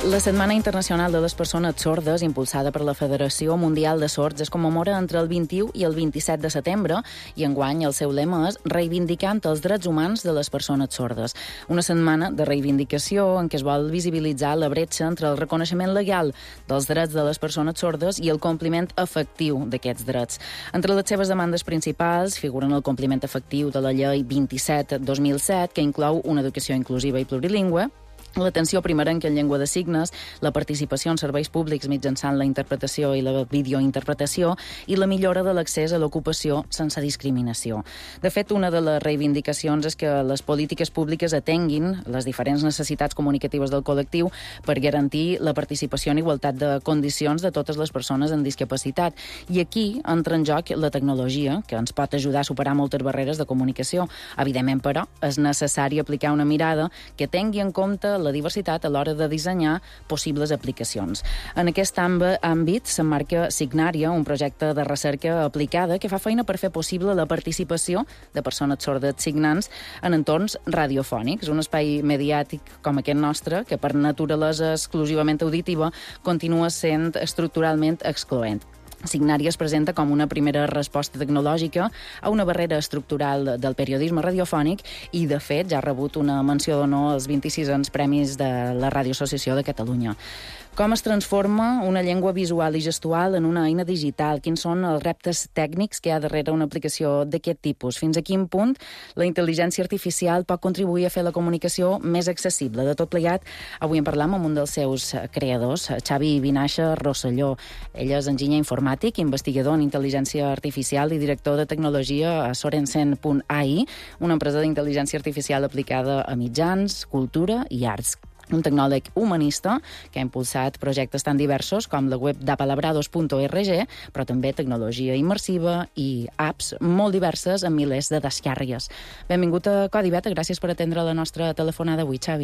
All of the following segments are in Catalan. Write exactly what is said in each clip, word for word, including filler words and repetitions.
La Setmana Internacional de les Persones Sordes, impulsada per la Federació Mundial de Sords, es commemora entre el vint-i-u i el vint-i-set de setembre i enguany el seu lema és Reivindicant els drets humans de les persones sordes. Una setmana de reivindicació en què es vol visibilitzar la bretxa entre el reconeixement legal dels drets de les persones sordes i el compliment efectiu d'aquests drets. Entre les seves demandes principals figuren el compliment efectiu de la Llei vint-i-set dos mil set, que inclou una educació inclusiva i plurilingüe, l'atenció primerenca en llengua de signes, la participació en serveis públics mitjançant la interpretació i la videointerpretació i la millora de l'accés a l'ocupació sense discriminació. De fet, una de les reivindicacions és que les polítiques públiques atenguin les diferents necessitats comunicatives del col·lectiu per garantir la participació en igualtat de condicions de totes les persones amb discapacitat. I aquí entra en joc la tecnologia, que ens pot ajudar a superar moltes barreres de comunicació. Evidentment, però, és necessari aplicar una mirada que tingui en compte la diversitat a l'hora de dissenyar possibles aplicacions. En aquest àmbit s'emmarca Signària, un projecte de recerca aplicada que fa feina per fer possible la participació de persones sordes signants en entorns radiofònics, un espai mediàtic com aquest nostre, que per naturalesa exclusivament auditiva continua sent estructuralment excloent. Signària es presenta com una primera resposta tecnològica a una barrera estructural del periodisme radiofònic i, de fet, ja ha rebut una menció d'honor als vint-i-sisens Premis de la Ràdio Associació de Catalunya. Com es transforma una llengua visual i gestual en una eina digital? Quins són els reptes tècnics que hi ha darrere una aplicació d'aquest tipus? Fins a quin punt la intel·ligència artificial pot contribuir a fer la comunicació més accessible? De tot plegat, avui en parlam amb un dels seus creadors, Xavi Vinaixa Rosselló. Ell és enginyer informàtic, investigador en intel·ligència artificial i director de tecnologia a Sorensen punt a i, una empresa d'intel·ligència artificial aplicada a mitjans, cultura i arts. Un tecnòleg humanista que ha impulsat projectes tan diversos com la web d'apalabrados punt org, però també tecnologia immersiva i apps molt diverses amb milers de descàrregues. Benvingut a Codi Beta, gràcies per atendre la nostra telefonada avui, Xavi.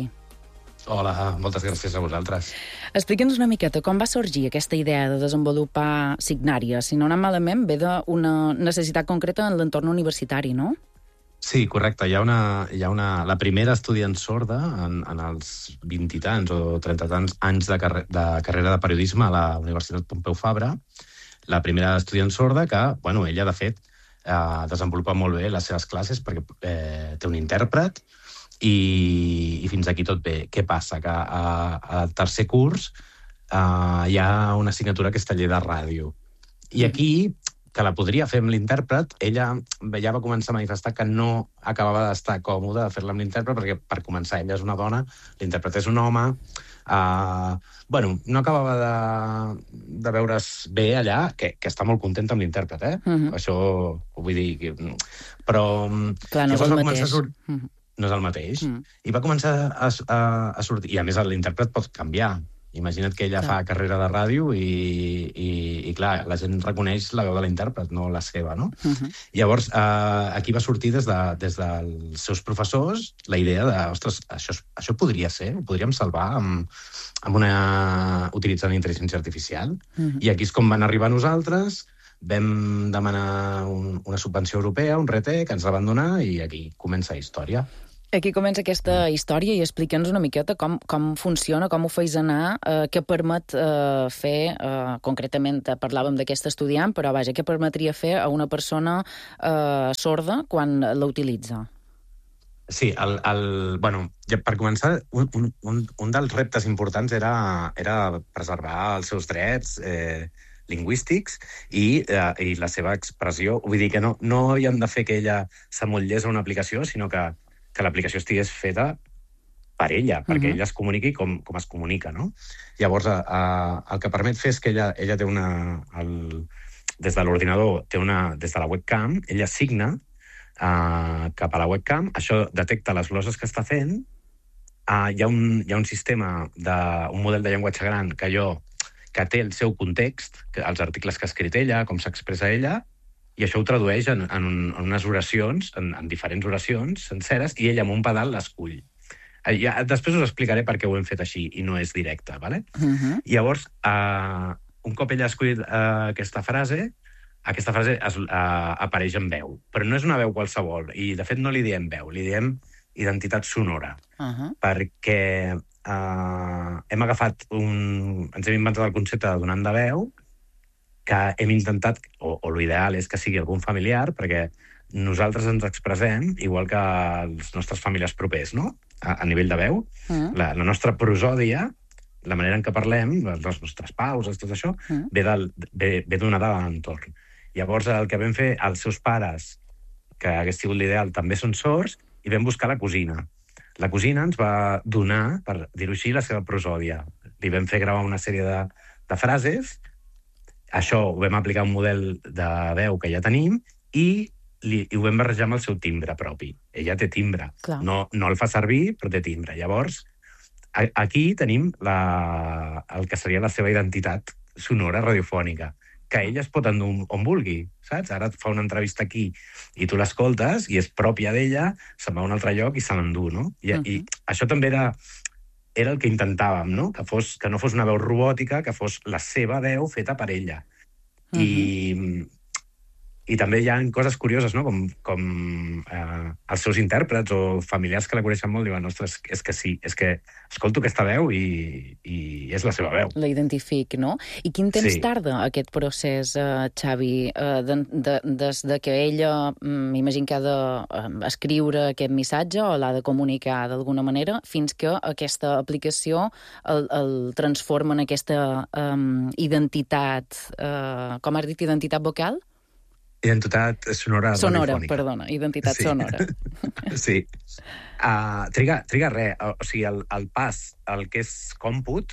Hola, moltes gràcies a vosaltres. Explica'ns una miqueta com va sorgir aquesta idea de desenvolupar Signària. Si no anem malament, ve d'una necessitat concreta en l'entorn universitari, no? Sí, correcte. Hi ha una, hi ha una, la primera estudiant sorda en, en els vint i tants o trenta tants anys de, carre, de carrera de periodisme a la Universitat Pompeu Fabra. La primera estudiant sorda que, bueno, ella, de fet, eh, desenvolupa molt bé les seves classes perquè eh, té un intèrpret i, i fins aquí tot bé. Què passa? Que al tercer curs eh, hi ha una assignatura que és taller de ràdio. I aquí, que la podria fer amb l'intèrpret, ella ja va començar a manifestar que no acabava d'estar còmoda de fer-la amb l'intèrpret, perquè, per començar, ella és una dona, l'intèrpret és un home, uh, bueno, no acabava de, de veure's bé allà, que, que està molt contenta amb l'intèrpret, eh? Uh-huh. Això, vull dir... Que, però... Clar, no és el mateix. Sur... Uh-huh. No és el mateix. Uh-huh. I va començar a, a, a sortir... I, a més, l'intèrpret pot canviar. Imagina't que ella clar. fa carrera de ràdio i, i, i, clar, la gent reconeix la veu de l'intèrpret, no la seva, no? Uh-huh. Llavors, eh, aquí va sortir des, de, des dels seus professors la idea de, ostres, això, això podria ser, ho podríem salvar amb, amb una... utilitzant intel·ligència artificial. Uh-huh. I aquí és com van arribar nosaltres, vam demanar un, una subvenció europea, un R T, que ens la van donar, i aquí comença la història. Aquí comença aquesta història i explica'ns una miqueta com, com funciona, com ho feis anar, eh, què permet eh, fer, eh, concretament parlàvem d'aquest estudiant, però vaja, què permetria fer a una persona eh, sorda quan l'utilitza? Sí, el, el, bueno, ja per començar, un, un, un dels reptes importants era, era preservar els seus drets eh, lingüístics i, eh, i la seva expressió. Vull dir que no, no havíem de fer que ella s'amotllés a una aplicació, sinó que que l'aplicació estigués feta per ella, perquè uh-huh. ella es comuniqui com, com es comunica, no? Llavors, a, a, el que permet fer és que ella, ella té una... El, des de l'ordinador, té una, des de la webcam, ella signa uh, cap a la webcam, això detecta les gloses que està fent, uh, hi, ha un, hi ha un sistema, de, un model de llenguatge gran que allò, que té el seu context, que, els articles que ha escrit ella, com s'expressa ella, i això ho tradueix en, en, en unes oracions, en, en diferents oracions senceres, i ella amb un pedal l'escull. Ja, després us explicaré per què ho hem fet així i no és directe, ¿vale? Uh-huh. I llavors, uh, un cop ella ha escollit uh, aquesta frase, aquesta frase es, uh, apareix en veu. Però no és una veu qualsevol, i de fet no li diem veu, li diem identitat sonora. Uh-huh. Perquè uh, hem agafat un... Ens hem inventat el concepte de donant de veu, que hem intentat, o, o l'ideal és que sigui algun familiar, perquè nosaltres ens expressem igual que els nostres familiars propers, no? A, a nivell de veu. Mm. La, la nostra prosòdia, la manera en què parlem, les, les nostres pauses, tot això, mm. ve, del, ve, ve donada de l'entorn. Llavors, el que vam fer, els seus pares, que hagués sigut l'ideal, també són sords, i vam buscar la cosina. La cosina ens va donar, per dir-ho així, la seva prosòdia. Li vam fer gravar una sèrie de, de frases, això ho vam aplicar a un model de veu que ja tenim, i, li, i ho vam barrejar amb el seu timbre propi. Ella té timbre. No, no el fa servir, però té timbre. Llavors, a, aquí tenim la, el que seria la seva identitat sonora radiofònica, que ella es pot endur on, on vulgui, saps? Ara et fa una entrevista aquí i tu l'escoltes i és pròpia d'ella, se'n va a un altre lloc i se l'endú, no? I, uh-huh. i això també era, era el que intentàvem, no? Que, fos, que no fos una veu robòtica, que fos la seva veu feta per ella. Uh-huh. I, I també hi ha coses curioses, no? Com, com eh, els seus intèrprets o familiars que la coneixen molt diuen, ostres, és que sí, és que escolto aquesta veu i, i és la seva veu. La identific, no? I quin temps sí. tarda aquest procés, eh, Xavi, eh, de, de, des de que ella, m'imagino que ha d'escriure aquest missatge o l'ha de comunicar d'alguna manera, fins que aquesta aplicació el, el transforma en aquesta um, identitat, eh, com has dit, identitat vocal? Identitat sonora Sonora, radiofònica. perdona, identitat sí. sonora. Sí. Uh, triga, triga res. O sigui, el, el pas, el que és còmput,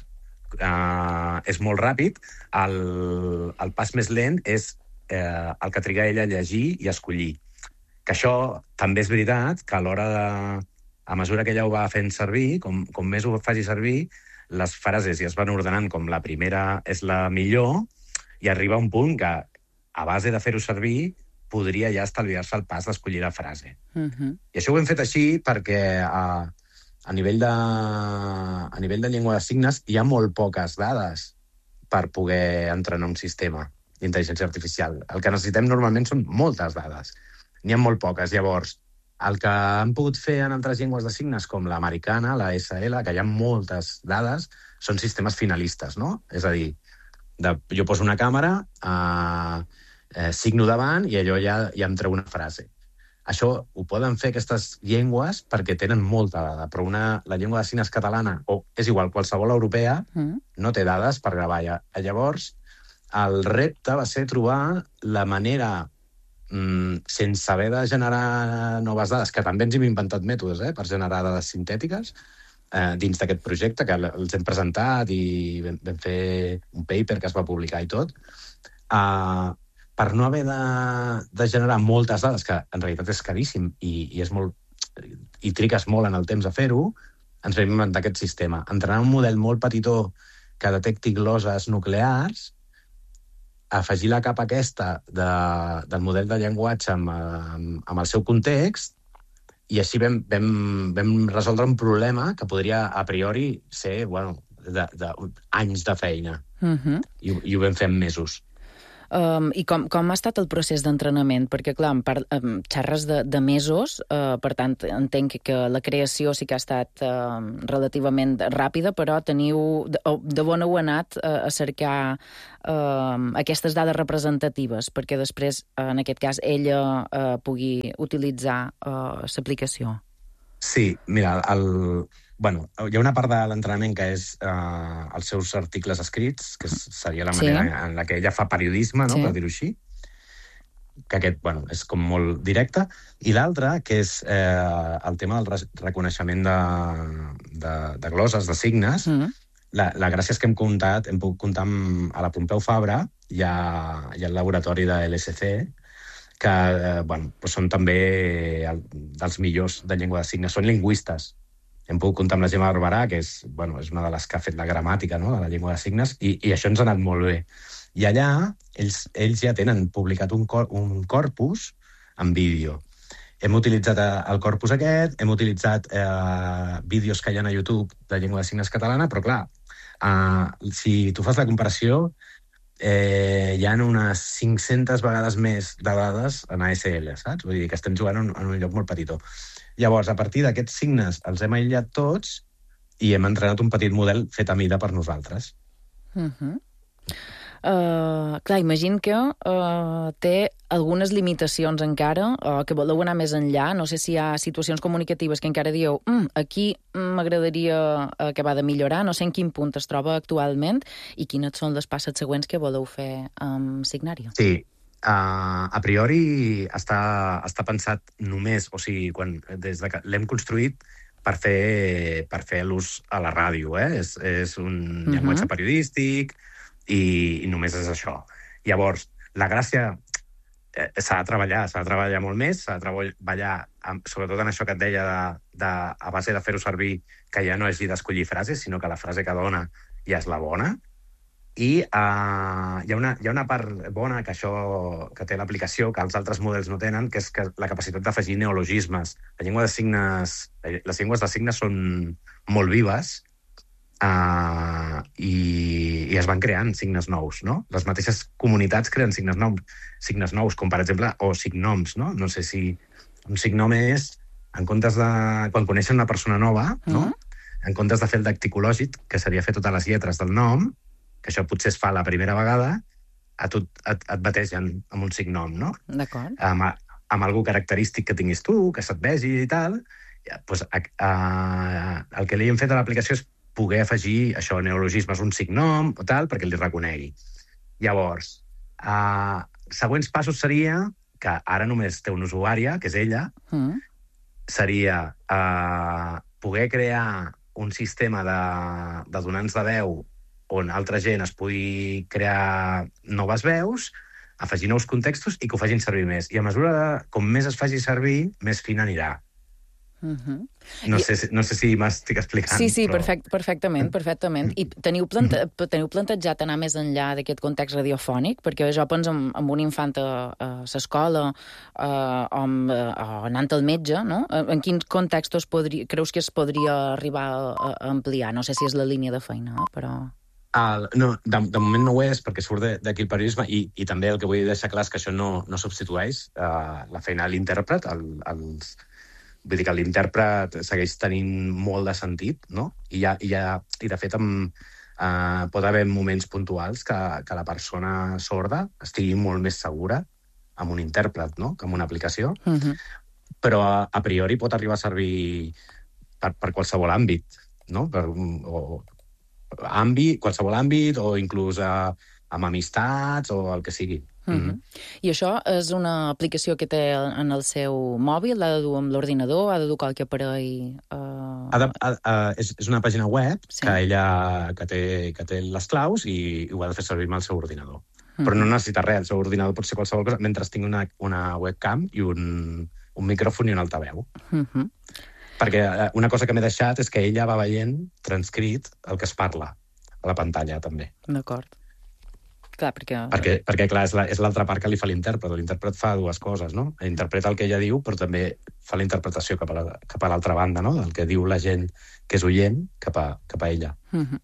uh, és molt ràpid. El, el pas més lent és uh, el que triga ella a llegir i a escollir. Que això també és veritat, que a l'hora de... A mesura que ella ho va fent servir, com, com més ho faci servir, les frases ja es van ordenant com la primera és la millor, i arriba un punt que a base de fer-ho servir, podria ja estalviar-se el pas d'escollir la frase. Uh-huh. I això ho hem fet així perquè a, a, nivell de, a nivell de llengua de signes hi ha molt poques dades per poder entrenar un sistema d'intel·ligència artificial. El que necessitem normalment són moltes dades. N'hi ha molt poques. Llavors, el que han pogut fer en altres llengües de signes, com l'americana, la essa ele, que hi ha moltes dades, són sistemes finalistes, no? És a dir, de, jo poso una càmera, eh, eh, signo davant i allò ja, ja em treu una frase. Això ho poden fer aquestes llengües perquè tenen molta dada, però una, la llengua de signes catalana, o és igual, qualsevol europea, mm. no té dades per gravar. Llavors, el repte va ser trobar la manera, mm, sense haver de generar noves dades, que també ens hem inventat mètodes eh, per generar dades sintètiques, eh, dins d'aquest projecte, que els hem presentat i vam, vam fer un paper que es va publicar i tot, eh, per no haver de, de generar moltes dades, que en realitat és caríssim i, i, és molt, i triques molt en el temps a fer-ho, ens vam inventar aquest sistema. Entrenar un model molt petitó que detecti gloses nuclears, afegir la capa aquesta de, del model de llenguatge amb, amb, amb el seu context, i així vam, vam, vam resoldre un problema que podria a priori ser, bueno, de, de, anys de feina. Uh-huh. I, I ho vam fer en mesos. Um, I com, com ha estat el procés d'entrenament? Perquè, clar, en part, um, xerres de, de mesos, uh, per tant, entenc que la creació sí que ha estat uh, relativament ràpida, però teniu, de, de bon heu anat uh, a cercar uh, aquestes dades representatives, perquè després, uh, en aquest cas, ella uh, pugui utilitzar uh, l'aplicació. Sí, mira, el... Bueno, hi ha una part de l'entrenament que és eh, els seus articles escrits, que seria la manera sí. en la que ella fa periodisme, no? Sí. Per dir-ho així, que aquest, bueno, és com molt directe, i l'altre, que és eh, el tema del reconeixement de, de, de gloses, de signes. Mm-hmm. La, la gràcia és que hem comptat, hem pogut comptar amb, a la Pompeu Fabra, hi ha, hi ha el laboratori de l'E esse ce, que eh, bueno, doncs són també el, dels millors de llengua de signes, són lingüistes. Hem pogut comptar amb la Gemma Barberà, que és, bueno, és una de les que ha fet la gramàtica, no?, de la llengua de signes, i, i això ens ha anat molt bé. I allà ells, ells ja tenen publicat un, cor, un corpus en vídeo. Hem utilitzat el corpus aquest, hem utilitzat eh, vídeos que hi ha a YouTube de llengua de signes catalana, però clar, eh, si tu fas la comparació, eh, hi ha unes cinc-centes vegades més de dades en A S L, saps? Vull dir que estem jugant en, en un lloc molt petitó. Llavors, a partir d'aquests signes els hem aïllat tots i hem entrenat un petit model fet a mida per nosaltres. Uh-huh. Uh, clar, imagino que uh, té algunes limitacions encara, o uh, que voleu anar més enllà. No sé si hi ha situacions comunicatives que encara dieu mm, aquí m'agradaria uh, acabar de millorar. No sé en quin punt es troba actualment i quines són les passes següents que voleu fer amb Signària. Sí, uh, a priori està, està pensat només, o sigui, quan, des de que l'hem construït per fer, per fer l'ús a la ràdio. Eh? És, és un uh-huh. llenguatge periodístic, I, i només és això. Llavors, la gràcia eh, s'ha de treballar, s'ha de treballar molt més, s'ha de treballar, amb, sobretot en això que et deia, de, de, a base de fer-ho servir, que ja no hagi d'escollir frases, sinó que la frase que dona ja és la bona. I uh, hi, ha una, hi ha una part bona que això que té l'aplicació, que els altres models no tenen, que és que la capacitat d'afegir neologismes. La llengua de signes, les llengües de signes són molt vives, Uh, i, i es van creant signes nous, no? Les mateixes comunitats creen signes nous, signes nous, com per exemple, o signoms, no? No sé si un signom és, en comptes de... Quan coneixen una persona nova, no? Mm. En comptes de fer el dacticològic, que seria fer totes les lletres del nom, que això potser es fa la primera vegada, a tu et, et bategen amb un signom, no? D'acord. Amb, amb algú característic que tinguis tu, que se't vegi i tal. Ja, doncs, a, a, el que li hem fet a l'aplicació és poder afegir això, neologismes, un signom o tal, perquè li reconegui. Llavors, uh, següents passos seria, que ara només té una usuària, que és ella, mm. seria uh, poder crear un sistema de, de donants de veu on altra gent es pugui crear noves veus, afegir nous contextos i que ho facin servir més. I a mesura de, com més es faci servir, més fina anirà. Uh-huh. No, sé, no sé si m'estic explicant. Sí, sí, però... perfect, perfectament, perfectament. I teniu, plante, teniu plantejat anar més enllà d'aquest context radiofònic? Perquè jo penso en, en un infant a, a l'escola uh, o, o anant al metge, no? En quins contextos podri, creus que es podria arribar a, a ampliar? No sé si és la línia de feina, però... El, no, de, de moment no ho és, perquè surt d'aquí el periodisme, i, i també el que vull deixar clar és que això no, no substitueix uh, la feina de l'intèrpret, el, els... Vull dir que l'intèrpret segueix tenint molt de sentit, no? I, ha, i, ha, i de fet, amb, eh, pot haver moments puntuals que, que la persona sorda estigui molt més segura amb un intèrpret, no?, que amb una aplicació. Uh-huh. Però a, a priori pot arribar a servir per, per qualsevol àmbit, no? Per, o, àmbit, qualsevol àmbit, o inclús a, amb amistats o el que sigui. Mm-hmm. I això és una aplicació que té en el seu mòbil? L'ha de dur amb l'ordinador? Ha de dur qualque aparell? Uh... Ha de, ha, uh, és, és una pàgina web sí. que ella que té, que té les claus i, i ho ha de fer servir amb el seu ordinador. Mm-hmm. Però no necessita res, el seu ordinador pot ser qualsevol cosa, mentre tingui una, una webcam i un, un micròfon i un altaveu. Mm-hmm. Perquè una cosa que m'he deixat és que ella va veient transcrit el que es parla a la pantalla, també. D'acord. Clar, perquè... Perquè, perquè clar, és l'altra part que li fa l'intèrpret. L'intèrpret fa dues coses, no? Interpreta el que ella diu, però també fa la interpretació cap a, la, cap a l'altra banda, no? Del que diu la gent que és oient cap a, cap a ella. Mm-hmm.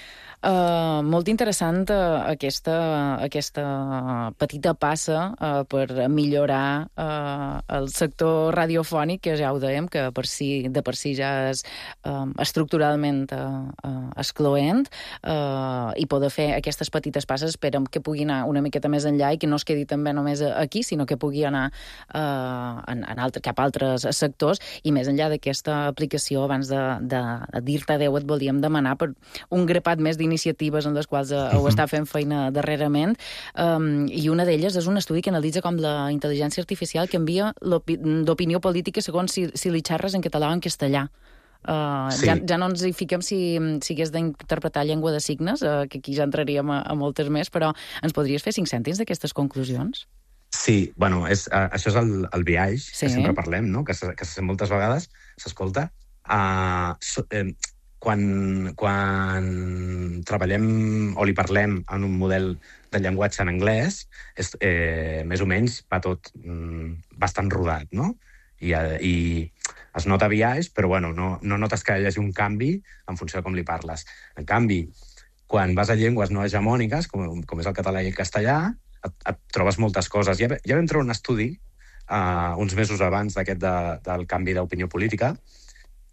Uh, molt interessant uh, aquesta, aquesta petita passa uh, per millorar uh, el sector radiofònic, que ja ho dèiem, que per si, de per si ja és um, estructuralment uh, uh, excloent, uh, i poder fer aquestes petites passes, esperem que pugui anar una miqueta més enllà i que no es quedi també només aquí, sinó que pugui anar uh, en, en altre, cap a altres sectors, i més enllà d'aquesta aplicació, abans de, de, de dir-te adeu, et volíem demanar per un grapat més iniciatives en les quals uh, ho està fent feina darrerament, um, i una d'elles és un estudi que analitza com la intel·ligència artificial canvia d'opinió política segons si, si li xerres en català o en castellà. Uh, sí. ja, ja no ens hi fiquem si, si hagués d'interpretar llengua de signes, uh, que aquí ja entraríem a, a moltes més, però ens podries fer cinc cèntims d'aquestes conclusions? Sí, bueno, és, uh, això és el, el biaix, sí. que sempre parlem, no? que, se, que se, moltes vegades s'escolta. Uh, so, eh, Quan, quan treballem o li parlem en un model de llenguatge en anglès, és, eh, més o menys va tot mm, bastant rodat, no? I, i es nota biaix, però bueno, no, no notes que hi hagi un canvi en funció de com li parles. En canvi, quan vas a llengües no hegemòniques, com, com és el català i el castellà, et, et trobes moltes coses. Ja, ja vam treure un estudi uh, uns mesos abans d'aquest de, del canvi d'opinió política,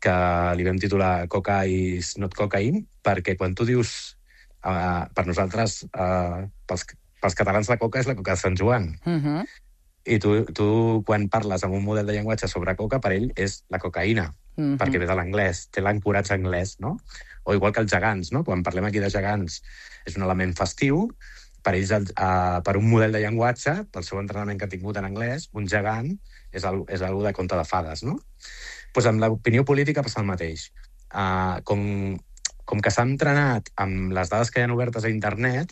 que li vam titular Coca is not cocaine, perquè quan tu dius, uh, per nosaltres, uh, pels, pels catalans la coca és la coca de Sant Joan. Uh-huh. I tu, tu, quan parles amb un model de llenguatge sobre coca, per ell és la cocaïna, uh-huh. perquè ve de l'anglès, té l'ancoratge anglès, no? O igual que els gegants, no? Quan parlem aquí de gegants, és un element festiu. Per ells, uh, per un model de llenguatge, pel seu entrenament que ha tingut en anglès, un gegant és, al, és algo de conte de fades, no? Pues amb l'opinió política passa el mateix. Uh, com, com que s'ha entrenat amb les dades que hi ha obertes a internet,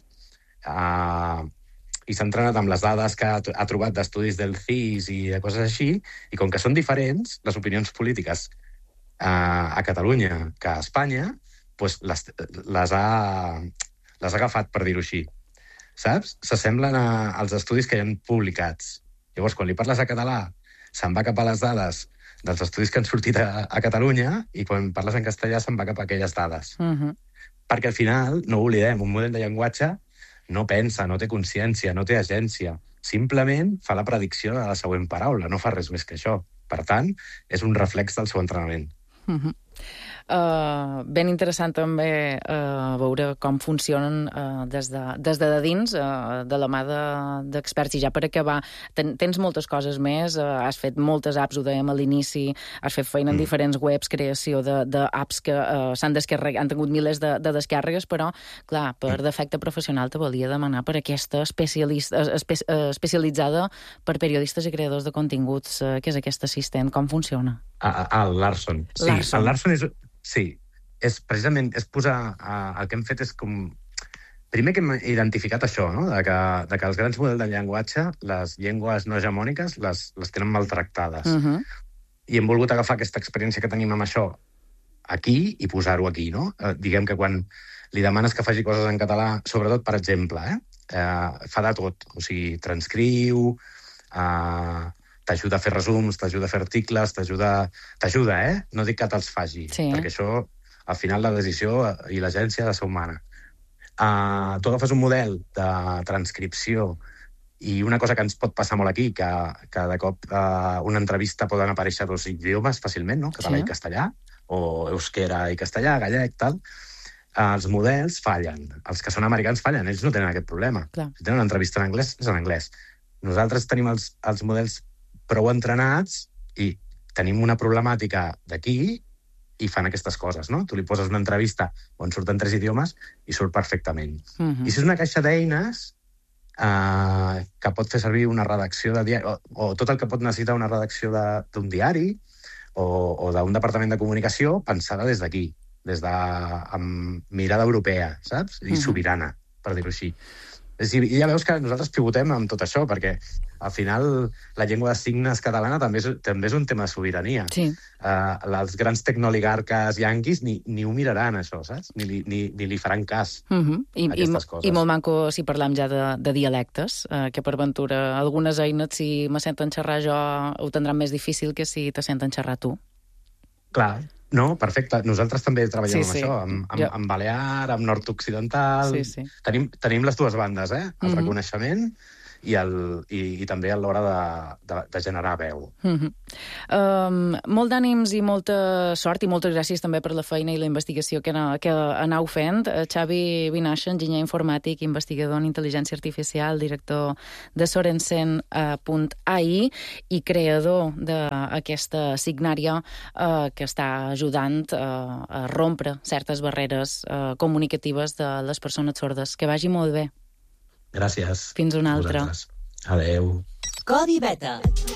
uh, i s'ha entrenat amb les dades que ha, ha trobat d'estudis del C I S i de coses així, i com que són diferents, les opinions polítiques uh, a Catalunya que a Espanya, pues les, les, ha, les ha agafat, per dir-ho així. Saps? S'assemblen a, als estudis que hi ha publicats. Llavors, quan li parles a català, se'n va cap a les dades dels estudis que han sortit a, a Catalunya, i quan parles en castellà se'n va cap a aquelles dades. Uh-huh. Perquè al final, no ho oblidem, un model de llenguatge no pensa, no té consciència, no té agència. Simplement fa la predicció de la següent paraula, no fa res més que això. Per tant, és un reflex del seu entrenament. Uh-huh. Uh, ben interessant també uh, veure com funcionen uh, des, de, des de dins, uh, de la mà d'experts. De, I ja per acabar, ten, tens moltes coses més, uh, has fet moltes apps, ho dèiem a l'inici, has fet feina en mm. diferents webs, creació d'apps que uh, s'han descarregat, han tingut milers de, de descàrregues, però, clar, per mm. defecte professional te volia demanar per aquesta especialista, espe, especialitzada per periodistes i creadors de continguts, uh, que és aquest assistent, com funciona? Ah, ah, el Larson. Sí, Larson. El Larson és... Sí, és precisament és posar... Uh, el que hem fet és com... Primer que hem identificat això, no? de, que, de que els grans models de llenguatge, les llengües no hegemòniques, les, les tenen maltractades. Uh-huh. I hem volgut agafar aquesta experiència que tenim amb això aquí i posar-ho aquí, no? Uh, diguem que quan li demanes que faci coses en català, sobretot, per exemple, eh? Uh, fa de tot. O sigui, transcriu... Uh, t'ajuda a fer resums, t'ajuda a fer articles, t'ajuda, t'ajuda, eh? No dic que te'ls faci, sí. perquè això, al final, la decisió i l'agència ha de ser humana. Uh, tu agafes un model de transcripció i una cosa que ens pot passar molt aquí, que, que de cop uh, una entrevista poden aparèixer dos idiomes fàcilment, no? Català sí. i castellà, o euskera i castellà, gallec, tal. Uh, els models fallen. Els que són americans fallen, ells no tenen aquest problema. Clar. Si tenen una entrevista en anglès, és en anglès. Nosaltres tenim els, els models prou entrenats i tenim una problemàtica d'aquí i fan aquestes coses, no? Tu li poses una entrevista on surten tres idiomes i surt perfectament. Uh-huh. I si és una caixa d'eines eh, que pot fer servir una redacció de diari, o, o tot el que pot necessitar una redacció d'un diari o, o d'un departament de comunicació pensada des d'aquí, des de amb mirada europea, saps? I uh-huh. sobirana, per dir-ho així. I ja veus que nosaltres pivotem amb tot això, perquè al final la llengua de signes catalana també és, també és un tema de sobirania. Sí. Uh, els grans tecnoligarques yanquis ni, ni ho miraran, això, saps? Ni, ni, ni li faran cas uh -huh. I, a aquestes i, coses. I molt manco si parlam ja de, de dialectes, uh, que per ventura algunes eines, si me senten xerrar jo, ho tindran més difícil que si te senten xerrar tu. Clar. No, perfecte. Nosaltres també treballem sí, amb sí. això, amb, amb, amb Balear, amb Nord-Occidental... Sí, sí. Tenim, tenim les dues bandes, eh? El uh-huh. reconeixement i, el, i, i també a l'hora de, de, de generar veu. Uh-huh. um, molt d'ànims i molta sort, i moltes gràcies també per la feina i la investigació que, anau, que anau fent. Xavi Vinaixa, enginyer informàtic, investigador en intel·ligència artificial, director de Sorensen punt a i i creador d'aquesta signària uh, que està ajudant uh, a rompre certes barreres uh, comunicatives de les persones sordes. Que vagi molt bé. Gràcies. Fins una altra. Adéu. Codi Beta.